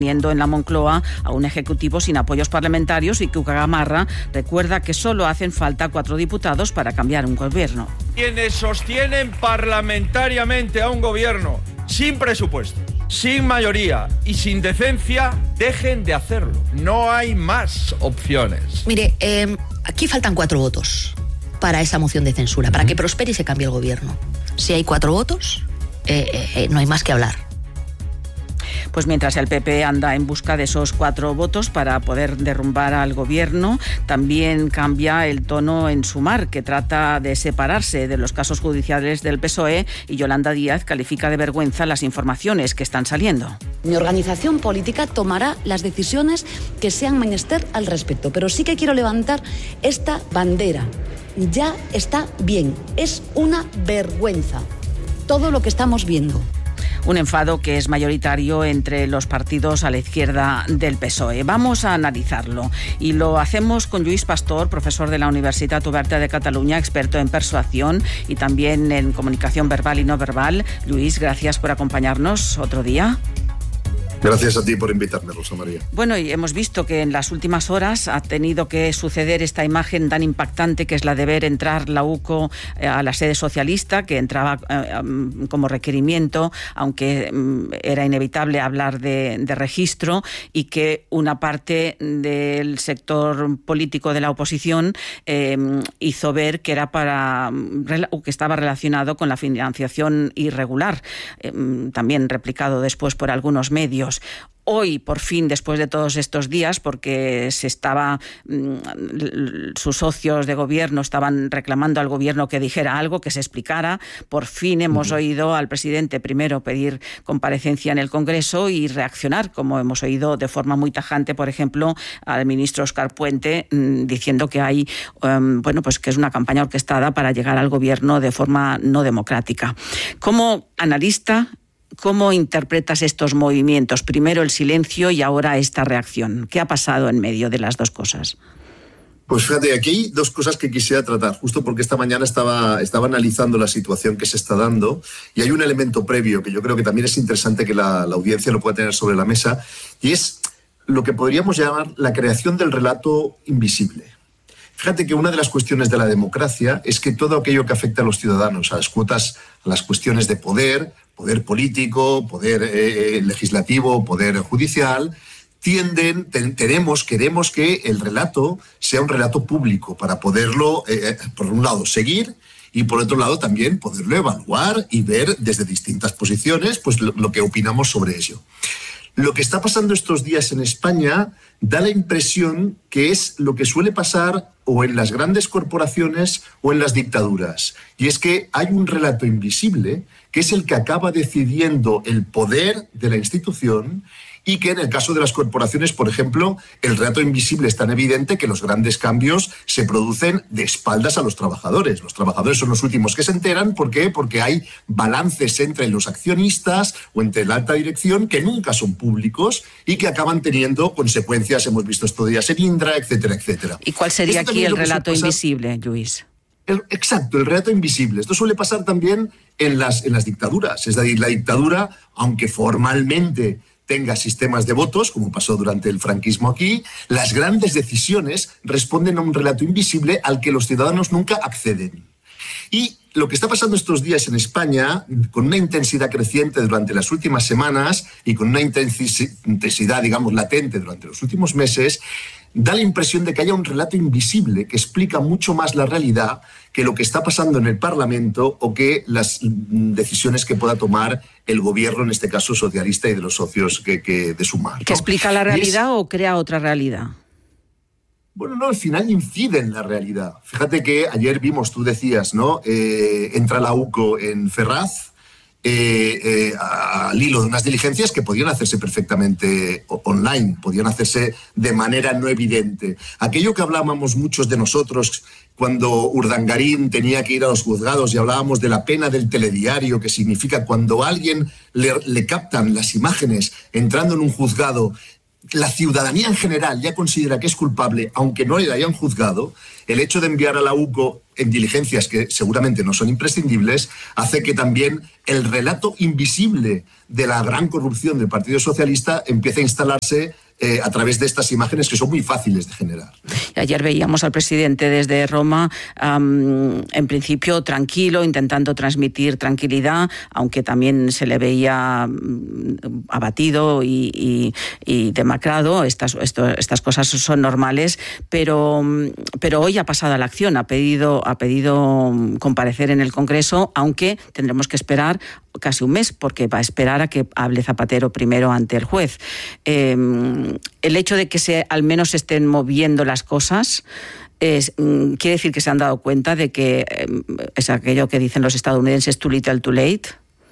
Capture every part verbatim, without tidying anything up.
en la Moncloa a un ejecutivo sin apoyos parlamentarios y Cuca Gamarra recuerda que solo hacen falta cuatro diputados para cambiar un gobierno. Quienes sostienen parlamentariamente a un gobierno sin presupuesto, sin mayoría y sin decencia, dejen de hacerlo. No hay más opciones. Mire, eh, aquí faltan cuatro votos para esa moción de censura, para que prospere y se cambie el gobierno. Si hay cuatro votos, eh, eh, no hay más que hablar. Pues mientras el P P anda en busca de esos cuatro votos para poder derrumbar al gobierno, también cambia el tono en Sumar, que trata de separarse de los casos judiciales del P S O E, y Yolanda Díaz califica de vergüenza las informaciones que están saliendo. Mi organización política tomará las decisiones que sean menester al respecto, pero sí que quiero levantar esta bandera. Ya está bien, es una vergüenza todo lo que estamos viendo. Un enfado que es mayoritario entre los partidos a la izquierda del P S O E. Vamos a analizarlo y lo hacemos con Lluís Pastor, profesor de la Universitat Oberta de Cataluña, experto en persuasión y también en comunicación verbal y no verbal. Lluís, gracias por acompañarnos otro día. Gracias a ti por invitarme, Rosa María. Bueno, y hemos visto que en las últimas horas ha tenido que suceder esta imagen tan impactante que es la de ver entrar la U C O a la sede socialista, que entraba eh, como requerimiento, aunque eh, era inevitable hablar de, de registro, y que una parte del sector político de la oposición eh, hizo ver que era para que estaba relacionado con la financiación irregular, eh, también replicado después por algunos medios. Hoy, por fin, después de todos estos días, porque se estaba, sus socios de gobierno estaban reclamando al gobierno que dijera algo, que se explicara, por fin hemos uh-huh. oído al presidente primero pedir comparecencia en el Congreso y reaccionar, como hemos oído de forma muy tajante, por ejemplo, al ministro Óscar Puente, diciendo que hay, um, bueno, pues que es una campaña orquestada para llegar al gobierno de forma no democrática. Como analista, ¿cómo interpretas estos movimientos? Primero el silencio y ahora esta reacción. ¿Qué ha pasado en medio de las dos cosas? Pues fíjate, aquí hay dos cosas que quisiera tratar, justo porque esta mañana estaba, estaba analizando la situación que se está dando y hay un elemento previo que yo creo que también es interesante que la, la audiencia lo pueda tener sobre la mesa, y es lo que podríamos llamar la creación del relato invisible. Fíjate que una de las cuestiones de la democracia es que todo aquello que afecta a los ciudadanos, a las cuotas, a las cuestiones de poder, poder político, poder eh, legislativo, poder judicial, tienden, ten, tenemos, queremos que el relato sea un relato público para poderlo, eh, por un lado, seguir y por otro lado también poderlo evaluar y ver desde distintas posiciones pues, lo, lo que opinamos sobre ello. Lo que está pasando estos días en España da la impresión que es lo que suele pasar o en las grandes corporaciones o en las dictaduras. Y es que hay un relato invisible que es el que acaba decidiendo el poder de la institución, y que en el caso de las corporaciones, por ejemplo, el relato invisible es tan evidente que los grandes cambios se producen de espaldas a los trabajadores. Los trabajadores son los últimos que se enteran. ¿Por qué? Porque hay balances entre los accionistas o entre la alta dirección que nunca son públicos y que acaban teniendo consecuencias. Hemos visto estos días en Indra, etcétera, etcétera. ¿Y cuál sería aquí el relato invisible, Lluís? El, exacto, el relato invisible. Esto suele pasar también en las, en las dictaduras. Es decir, la dictadura, aunque formalmente tenga sistemas de votos, como pasó durante el franquismo aquí, las grandes decisiones responden a un relato invisible al que los ciudadanos nunca acceden. Y lo que está pasando estos días en España, con una intensidad creciente durante las últimas semanas y con una intensidad, digamos, latente durante los últimos meses, da la impresión de que haya un relato invisible que explica mucho más la realidad que lo que está pasando en el Parlamento o que las decisiones que pueda tomar el gobierno, en este caso socialista, y de los socios que, que de Sumar, ¿no? ¿Que explica la realidad es, o crea otra realidad? Bueno, no, al final incide en la realidad. Fíjate que ayer vimos, tú decías, ¿no? Eh, entra la U C O en Ferraz, Eh, eh, al hilo de unas diligencias que podían hacerse perfectamente online, podían hacerse de manera no evidente. Aquello que hablábamos muchos de nosotros cuando Urdangarín tenía que ir a los juzgados y hablábamos de la pena del telediario, que significa cuando a alguien le, le captan las imágenes entrando en un juzgado la ciudadanía en general ya considera que es culpable, aunque no le hayan juzgado, el hecho de enviar a la U C O en diligencias que seguramente no son imprescindibles, hace que también el relato invisible de la gran corrupción del Partido Socialista empiece a instalarse Eh, a través de estas imágenes que son muy fáciles de generar. Ayer veíamos al presidente desde Roma, um, en principio tranquilo, intentando transmitir tranquilidad, aunque también se le veía um, abatido y, y, y demacrado. Estas, esto, estas cosas son normales, pero, pero hoy ha pasado a la acción, ha pedido, ha pedido comparecer en el Congreso, aunque tendremos que esperar casi un mes, porque va a esperar a que hable Zapatero primero ante el juez. Eh, el hecho de que se al menos se estén moviendo las cosas es, quiere decir que se han dado cuenta de que eh, es aquello que dicen los estadounidenses, too little, too late.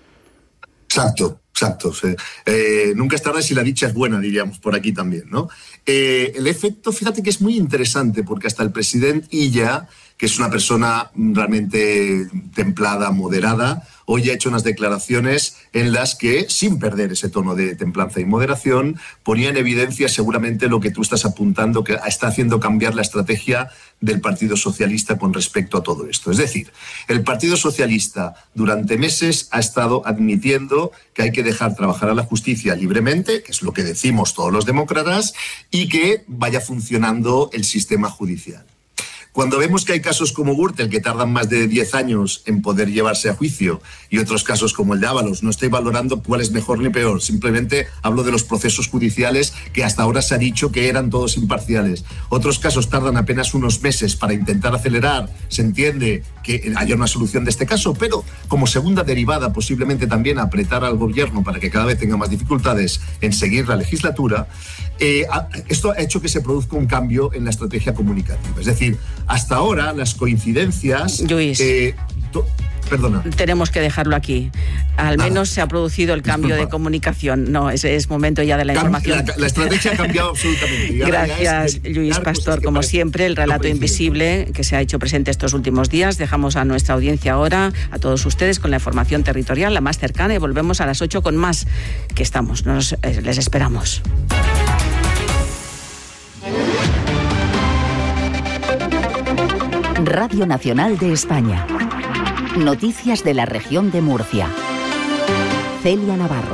Exacto, exacto. Sí. Eh, nunca es tarde si la dicha es buena, diríamos por aquí también, ¿no? Eh, el efecto, fíjate que es muy interesante, porque hasta el presidente Illa, que es una persona realmente templada, moderada, hoy ha hecho unas declaraciones en las que, sin perder ese tono de templanza y moderación, ponía en evidencia seguramente lo que tú estás apuntando, que está haciendo cambiar la estrategia del Partido Socialista con respecto a todo esto. Es decir, el Partido Socialista durante meses ha estado admitiendo que hay que dejar trabajar a la justicia libremente, que es lo que decimos todos los demócratas, y que vaya funcionando el sistema judicial. Cuando vemos que hay casos como Gürtel que tardan más de diez años en poder llevarse a juicio y otros casos como el de Ábalos, no estoy valorando cuál es mejor ni peor, simplemente hablo de los procesos judiciales que hasta ahora se ha dicho que eran todos imparciales. Otros casos tardan apenas unos meses para intentar acelerar, se entiende que haya una solución de este caso, pero como segunda derivada posiblemente también apretar al gobierno para que cada vez tenga más dificultades en seguir la legislatura, eh, esto ha hecho que se produzca un cambio en la estrategia comunicativa. Es decir, hasta ahora las coincidencias... Luis, eh, to, perdona. Tenemos que dejarlo aquí. Al Nada. menos se ha producido el cambio Disculpa. de comunicación. No, es, es momento ya de la Cam- información. La, la estrategia ha cambiado absolutamente. Y ahora ya Gracias, es de Luis dar Pastor. cosas que Como parecen siempre, el relato no coinciden. invisible que se ha hecho presente estos últimos días. Dejamos a nuestra audiencia ahora, a todos ustedes, con la información territorial, la más cercana, y volvemos a las ocho con más, que estamos. Nos, eh, les esperamos. Radio Nacional de España. Noticias de la región de Murcia. Celia Navarro.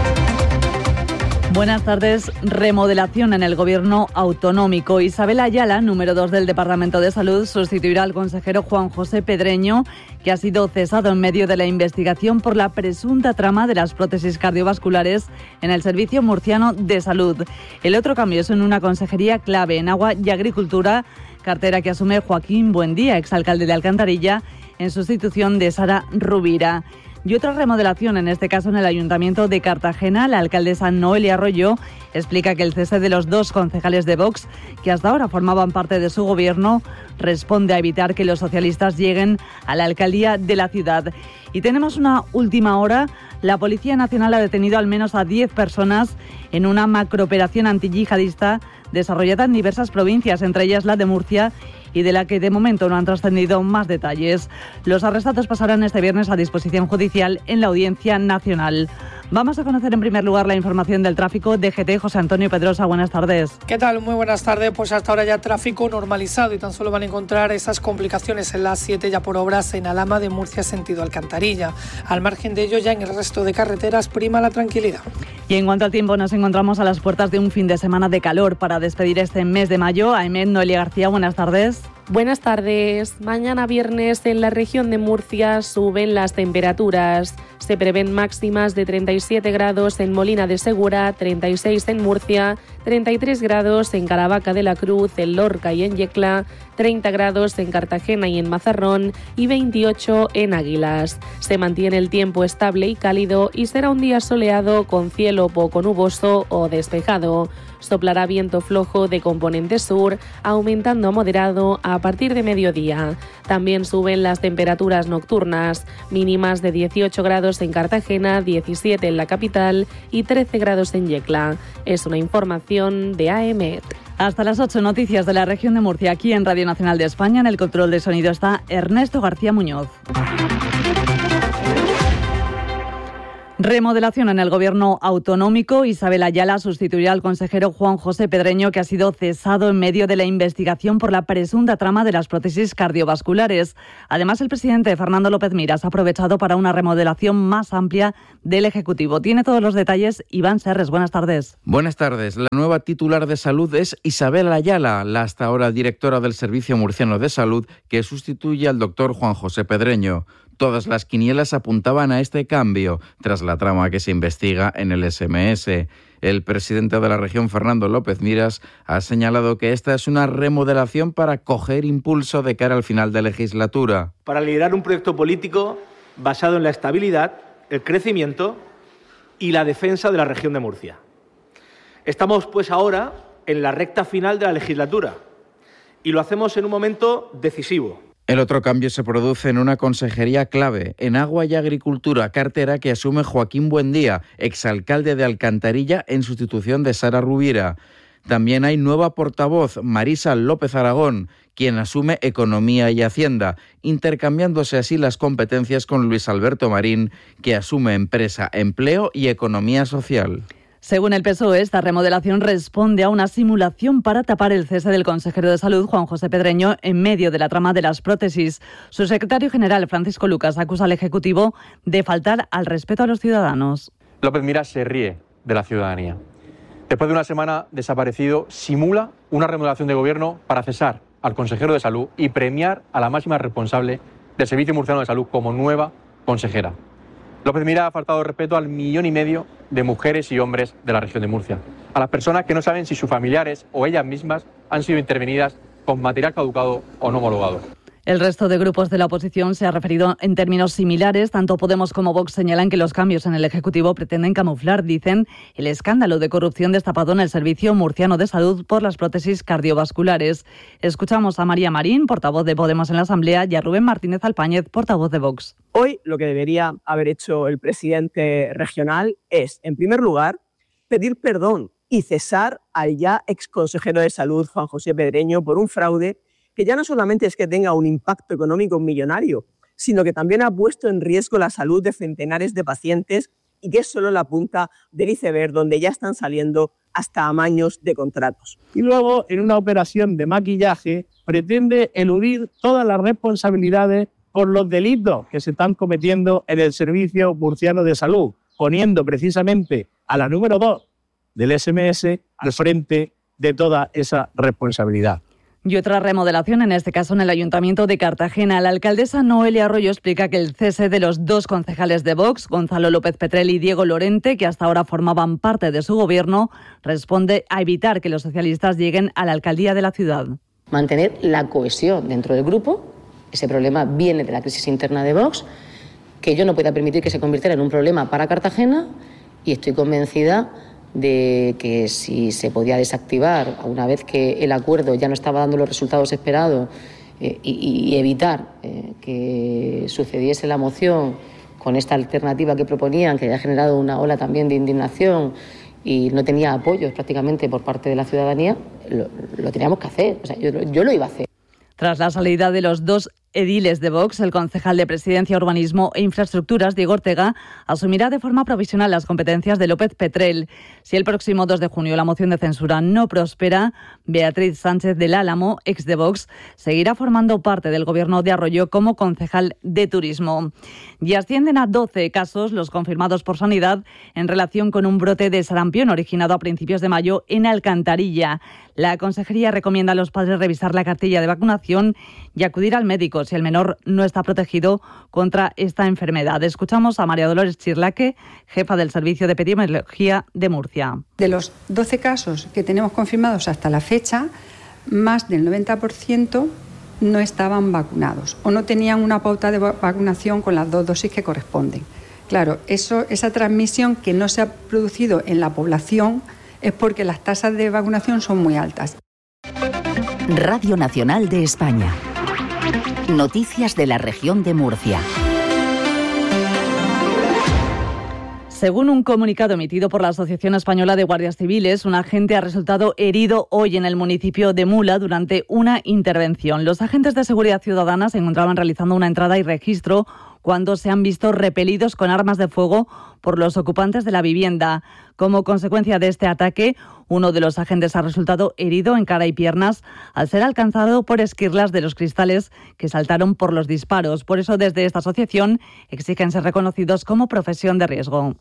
Buenas tardes. Remodelación en el gobierno autonómico. Isabel Ayala, número dos del Departamento de Salud, sustituirá al consejero Juan José Pedreño, que ha sido cesado en medio de la investigación por la presunta trama de las prótesis cardiovasculares en el Servicio Murciano de Salud. El otro cambio es en una consejería clave en Agua y Agricultura, cartera que asume Joaquín Buendía, exalcalde de Alcantarilla, en sustitución de Sara Rubira. Y otra remodelación, en este caso en el Ayuntamiento de Cartagena. La alcaldesa Noelia Arroyo explica que el cese de los dos concejales de Vox, que hasta ahora formaban parte de su gobierno, responde a evitar que los socialistas lleguen a la alcaldía de la ciudad. Y tenemos una última hora. La Policía Nacional ha detenido al menos a diez personas en una macrooperación antiyihadista desarrollada en diversas provincias, entre ellas la de Murcia, y de la que de momento no han trascendido más detalles. Los arrestados pasarán este viernes a disposición judicial en la Audiencia Nacional. Vamos a conocer en primer lugar la información del tráfico. D G T, José Antonio Pedrosa, buenas tardes. ¿Qué tal? Muy buenas tardes. Pues hasta ahora ya tráfico normalizado y tan solo van a encontrar esas complicaciones en la A siete ya por obras en Alhama de Murcia sentido Alcantarilla. Al margen de ello, ya en el resto de carreteras prima la tranquilidad. Y en cuanto al tiempo, nos encontramos a las puertas de un fin de semana de calor para despedir este mes de mayo. Aemed Noelia García, buenas tardes. Buenas tardes. Mañana viernes en la región de Murcia suben las temperaturas. Se prevén máximas de treinta y siete grados en Molina de Segura, treinta y seis en Murcia, treinta y tres grados en Caravaca de la Cruz, en Lorca y en Yecla, treinta grados en Cartagena y en Mazarrón y veintiocho en Águilas. Se mantiene el tiempo estable y cálido y será un día soleado con cielo poco nuboso o despejado. Soplará viento flojo de componente sur, aumentando a moderado a partir de mediodía. También suben las temperaturas nocturnas, mínimas de dieciocho grados en Cartagena, diecisiete en la capital y trece grados en Yecla. Es una información de Aemed. Hasta las ocho, noticias de la región de Murcia, aquí en Radio Nacional de España. En el control de sonido está Ernesto García Muñoz. Remodelación en el gobierno autonómico. Isabel Ayala sustituirá al consejero Juan José Pedreño, que ha sido cesado en medio de la investigación por la presunta trama de las prótesis cardiovasculares. Además, el presidente Fernando López Miras ha aprovechado para una remodelación más amplia del Ejecutivo. Tiene todos los detalles Iván Serres. Buenas tardes. Buenas tardes. La nueva titular de Salud es Isabel Ayala, la hasta ahora directora del Servicio Murciano de Salud, que sustituye al doctor Juan José Pedreño. Todas las quinielas apuntaban a este cambio, tras la trama que se investiga en el S M S. El presidente de la región, Fernando López Miras, ha señalado que esta es una remodelación para coger impulso de cara al final de legislatura. Para liderar un proyecto político basado en la estabilidad, el crecimiento y la defensa de la región de Murcia. Estamos, pues, ahora en la recta final de la legislatura y lo hacemos en un momento decisivo. El otro cambio se produce en una consejería clave, en Agua y Agricultura, cartera que asume Joaquín Buendía, exalcalde de Alcantarilla, en sustitución de Sara Rubira. También hay nueva portavoz, Marisa López Aragón, quien asume Economía y Hacienda, intercambiándose así las competencias con Luis Alberto Marín, que asume Empresa, Empleo y Economía Social. Según el P S O E, esta remodelación responde a una simulación para tapar el cese del consejero de Salud, Juan José Pedreño, en medio de la trama de las prótesis. Su secretario general, Francisco Lucas, acusa al Ejecutivo de faltar al respeto a los ciudadanos. López Miras se ríe de la ciudadanía. Después de una semana desaparecido, simula una remodelación de gobierno para cesar al consejero de Salud y premiar a la máxima responsable del Servicio Murciano de Salud como nueva consejera. López Miras ha faltado respeto al millón y medio de mujeres y hombres de la región de Murcia, a las personas que no saben si sus familiares o ellas mismas han sido intervenidas con material caducado o no homologado. El resto de grupos de la oposición se ha referido en términos similares. Tanto Podemos como Vox señalan que los cambios en el Ejecutivo pretenden camuflar, dicen, el escándalo de corrupción destapado en el Servicio Murciano de Salud por las prótesis cardiovasculares. Escuchamos a María Marín, portavoz de Podemos en la Asamblea, y a Rubén Martínez Alpáñez, portavoz de Vox. Hoy lo que debería haber hecho el presidente regional es, en primer lugar, pedir perdón y cesar al ya exconsejero de Salud, Juan José Pedreño, por un fraude que ya no solamente es que tenga un impacto económico millonario, sino que también ha puesto en riesgo la salud de centenares de pacientes y que es solo la punta del iceberg, donde ya están saliendo hasta amaños de contratos. Y luego, en una operación de maquillaje, pretende eludir todas las responsabilidades por los delitos que se están cometiendo en el Servicio Murciano de Salud, poniendo precisamente a la número dos del S M S al frente de toda esa responsabilidad. Y otra remodelación, en este caso en el Ayuntamiento de Cartagena. La alcaldesa Noelia Arroyo explica que el cese de los dos concejales de Vox, Gonzalo López Petrel y Diego Lorente, que hasta ahora formaban parte de su gobierno, responde a evitar que los socialistas lleguen a la alcaldía de la ciudad. Mantener la cohesión dentro del grupo. Ese problema viene de la crisis interna de Vox, que yo no pueda permitir que se convirtiera en un problema para Cartagena, y estoy convencida de que si se podía desactivar una vez que el acuerdo ya no estaba dando los resultados esperados eh, y, y evitar eh, que sucediese la moción con esta alternativa que proponían, que había generado una ola también de indignación y no tenía apoyos prácticamente por parte de la ciudadanía, lo, lo teníamos que hacer. O sea, yo, yo lo iba a hacer. Tras la salida de los dos ediles de Vox, el concejal de Presidencia, Urbanismo e Infraestructuras, Diego Ortega, asumirá de forma provisional las competencias de López Petrel. Si el próximo dos de junio la moción de censura no prospera, Beatriz Sánchez del Álamo, ex de Vox, seguirá formando parte del gobierno de Arroyo como concejal de Turismo. Y ascienden a doce casos los confirmados por Sanidad en relación con un brote de sarampión originado a principios de mayo en Alcantarilla. La consejería recomienda a los padres revisar la cartilla de vacunación y acudir al médico si el menor no está protegido contra esta enfermedad. Escuchamos a María Dolores Chirlaque, jefa del Servicio de Epidemiología de Murcia. De los doce casos que tenemos confirmados hasta la fecha, más del noventa por ciento no estaban vacunados o no tenían una pauta de vacunación con las dos dosis que corresponden. Claro, eso, esa transmisión que no se ha producido en la población es porque las tasas de vacunación son muy altas. Radio Nacional de España. Noticias de la región de Murcia. Según un comunicado emitido por la Asociación Española de Guardias Civiles, un agente ha resultado herido hoy en el municipio de Mula durante una intervención. Los agentes de seguridad ciudadana se encontraban realizando una entrada y registro cuando se han visto repelidos con armas de fuego por los ocupantes de la vivienda. Como consecuencia de este ataque, uno de los agentes ha resultado herido en cara y piernas al ser alcanzado por esquirlas de los cristales que saltaron por los disparos. Por eso, desde esta asociación exigen ser reconocidos como profesión de riesgo.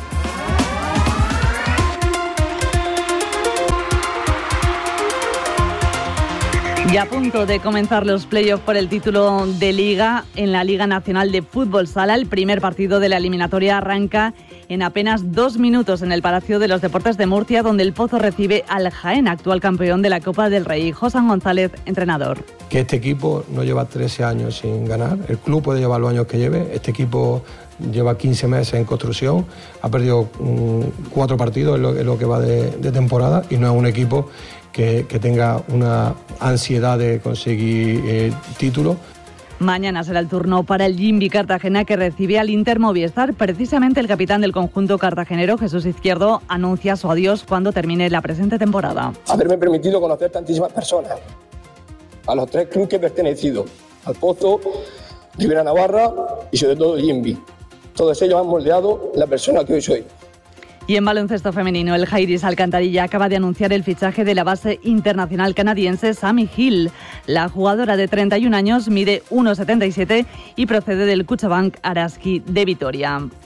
Y a punto de comenzar los playoffs por el título de Liga en la Liga Nacional de Fútbol Sala, el primer partido de la eliminatoria arranca en apenas dos minutos en el Palacio de los Deportes de Murcia, donde el Pozo recibe al Jaén, actual campeón de la Copa del Rey. José González, entrenador. Que este equipo no lleva trece años sin ganar, el club puede llevar los años que lleve, este equipo lleva quince meses en construcción, ha perdido um, cuatro partidos en lo, en lo que va de, de temporada y no es un equipo que, que tenga una ansiedad de conseguir eh, títulos. Mañana será el turno para el Jimbi Cartagena, que recibe al Inter Movistar. Precisamente el capitán del conjunto cartagenero, Jesús Izquierdo, anuncia su adiós cuando termine la presente temporada. Haberme permitido conocer tantísimas personas, a los tres clubes que he pertenecido, al Pozo, Ribera Navarra y sobre todo Jimbi. Todos ellos han moldeado la persona que hoy soy. Y en baloncesto femenino, el Jairis Alcantarilla acaba de anunciar el fichaje de la base internacional canadiense Sammy Hill. La jugadora de treinta y un años mide uno setenta y siete y procede del Cuchabank Araski de Vitoria.